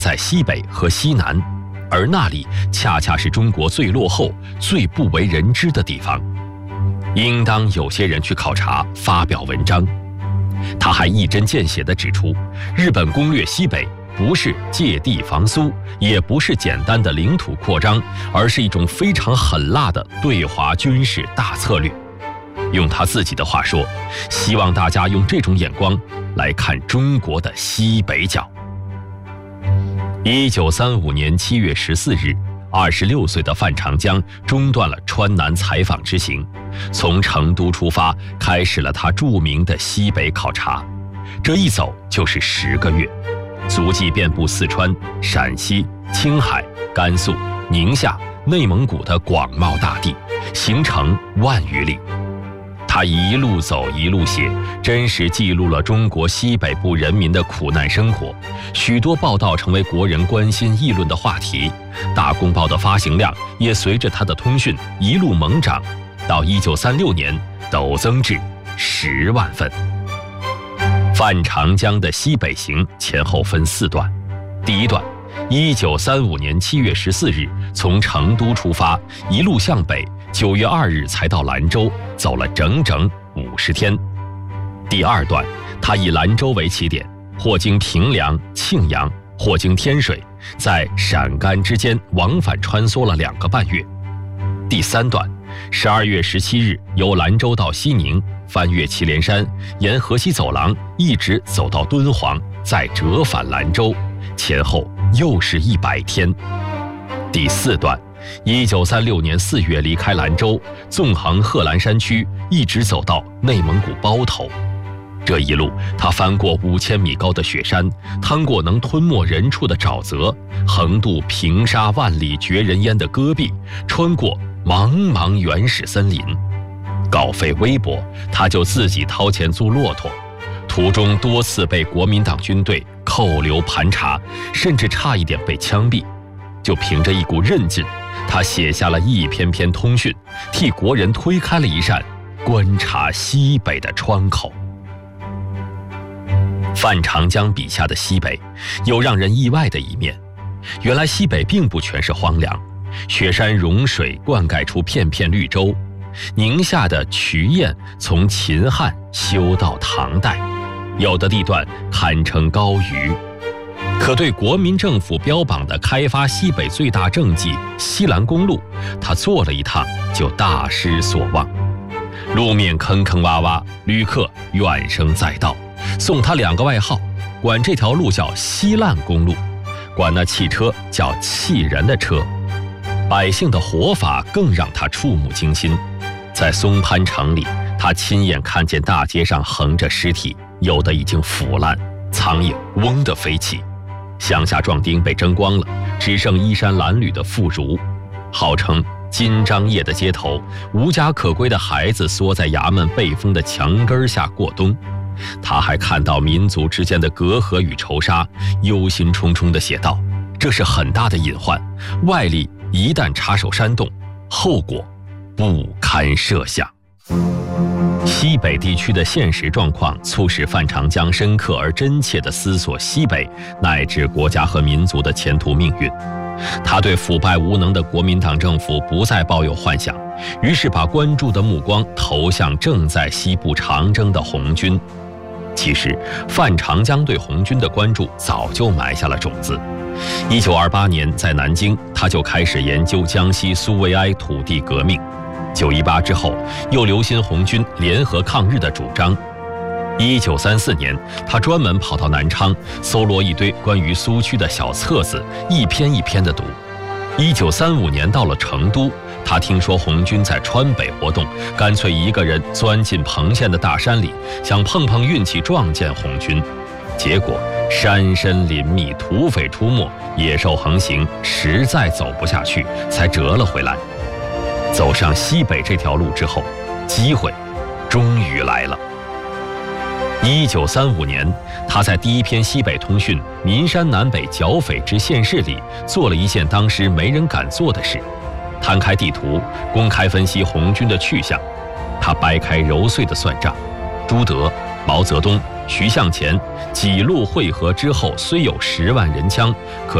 在西北和西南，而那里恰恰是中国最落后、最不为人知的地方。应当有些人去考察，发表文章。他还一针见血地指出，日本攻略西北不是借地防苏，也不是简单的领土扩张，而是一种非常狠辣的对华军事大策略。用他自己的话说，希望大家用这种眼光来看中国的西北角。1935年7月14日，26岁的范长江中断了川南采访之行，从成都出发，开始了他著名的西北考察。这一走就是10个月，足迹遍布四川、陕西、青海、甘肃、宁夏、内蒙古的广袤大地，行程10000余里。他一路走一路写，真实记录了中国西北部人民的苦难生活，许多报道成为国人关心议论的话题。大公报的发行量也随着他的通讯一路猛涨，到1936年陡增至10万份。范长江的西北行前后分4段，第一段1935年7月14日从成都出发，一路向北，9月2日才到兰州，走了整整50天。第二段，他以兰州为起点，或经平凉、庆阳，或经天水，在陕甘之间往返穿梭了2个半月。第三段，12月17日由兰州到西宁，翻越祁连山，沿河西走廊一直走到敦煌，再折返兰州，前后又是100天。第四段，1936年4月离开兰州，纵横贺兰山区，一直走到内蒙古包头。这一路，他翻过5000米高的雪山，趟过能吞没人畜的沼泽，横渡平沙万里绝人烟的戈壁，穿过茫茫原始森林。稿费微薄，他就自己掏钱租骆驼，途中多次被国民党军队扣留盘查，甚至差一点被枪毙。就凭着一股韧劲，他写下了一篇篇通讯，替国人推开了一扇观察西北的窗口。范长江笔下的西北有让人意外的一面，原来西北并不全是荒凉，雪山融水灌溉出片片绿洲，宁夏的渠堰从秦汉修到唐代，有的地段堪称高原。可对国民政府标榜的开发西北最大政绩西兰公路，他做了一趟就大失所望。路面坑坑洼洼，旅客怨声载道，送他2个外号，管这条路叫稀烂公路，管那汽车叫气人的车。百姓的活法更让他触目惊心。在松潘城里，他亲眼看见大街上横着尸体，有的已经腐烂，苍蝇嗡地飞起。乡下壮丁被蒸光了，只剩衣衫褴褛的妇孺。号称金章夜的街头，无家可归的孩子缩在衙门背风的墙根下过冬。他还看到民族之间的隔阂与仇杀，忧心忡忡地写道：这是很大的隐患，外力一旦插手煽动，后果不堪设想。西北地区的现实状况促使范长江深刻而真切地思索西北乃至国家和民族的前途命运。他对腐败无能的国民党政府不再抱有幻想，于是把关注的目光投向正在西部长征的红军。其实范长江对红军的关注早就埋下了种子。1928年在南京，他就开始研究江西苏维埃土地革命。918之后，又留心红军联合抗日的主张。1934年，他专门跑到南昌，搜罗一堆关于苏区的小册子，一篇一篇地读。1935年到了成都，他听说红军在川北活动，干脆一个人钻进彭县的大山里，想碰碰运气撞见红军。结果山深林密，土匪出没，野兽横行，实在走不下去，才折了回来。走上西北这条路之后，机会终于来了。1935年，他在第一篇西北通讯《岷山南北剿匪之现事》里做了一件当时没人敢做的事，摊开地图，公开分析红军的去向。他掰开揉碎的算账，朱德、毛泽东、 徐向前几路会合之后，虽有10万人枪，可